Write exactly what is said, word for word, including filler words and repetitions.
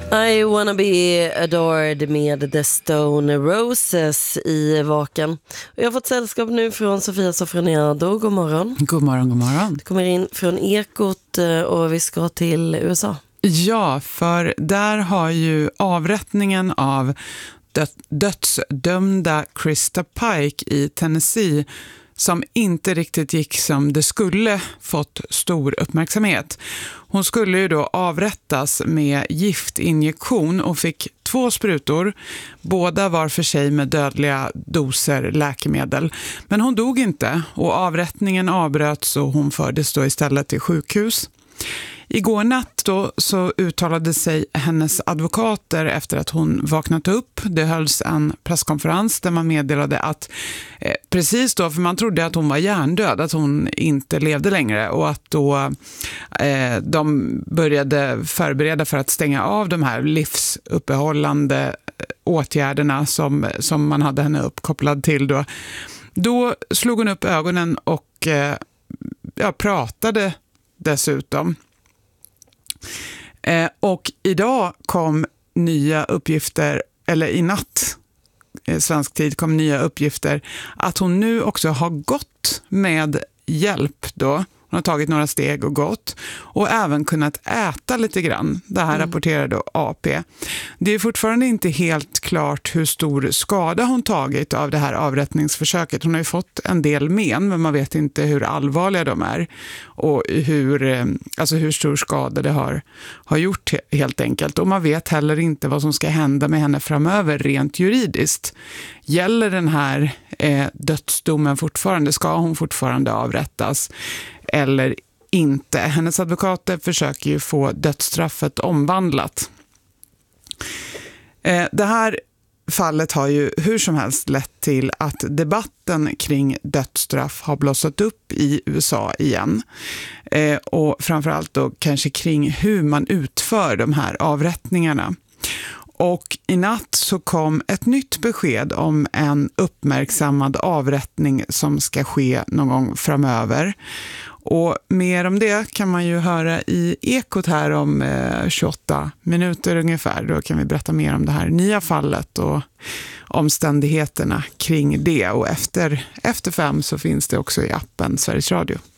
I wanna be adored med The Stone Roses i Vaken. Jag har fått sällskap nu från Sofia Sofroniado. God morgon. God morgon, god morgon. Du kommer in från Ekot och vi ska till U S A. Ja, för där har ju avrättningen av dödsdömda Krista Pike i Tennessee, som inte riktigt gick som det skulle, fått stor uppmärksamhet. Hon skulle ju då avrättas med giftinjektion och fick två sprutor, båda var för sig med dödliga doser läkemedel. Men hon dog inte och avrättningen avbröts och hon fördes då istället till sjukhus. Igår natt då så uttalade sig hennes advokater efter att hon vaknat upp. Det hölls en presskonferens där man meddelade att eh, precis då, för man trodde att hon var hjärndöd, att hon inte levde längre, och att då eh, de började förbereda för att stänga av de här livsuppehållande åtgärderna som, som man hade henne uppkopplad till då. Då slog hon upp ögonen och eh, ja, pratade dessutom. Eh, och idag kom nya uppgifter, eller i natt, eh, svensk tid kom nya uppgifter, att hon nu också har gått med hjälp då. Hon har tagit några steg och gått och även kunnat äta lite grann. Det här mm. rapporterar då A P. Det är fortfarande inte helt klart hur stor skada hon tagit av det här avrättningsförsöket. Hon har ju fått en del men, men man vet inte hur allvarliga de är och hur, alltså hur stor skada det har, har gjort helt enkelt. Och man vet heller inte vad som ska hända med henne framöver rent juridiskt. Gäller den här eh, dödsdomen fortfarande? Ska hon fortfarande avrättas? Eller inte. Hennes advokater försöker ju få dödsstraffet omvandlat. Eh, det här fallet har ju hur som helst lett till att debatten kring dödsstraff har blossat upp i U S A igen. Eh, och framförallt då kanske kring hur man utför de här avrättningarna. Och i natt så kom ett nytt besked om en uppmärksammad avrättning som ska ske någon gång framöver. Och mer om det kan man ju höra i Ekot här om eh, tjugoåtta minuter ungefär. Då kan vi berätta mer om det här nya fallet och omständigheterna kring det. Och efter, efter fem så finns det också i appen Sveriges Radio.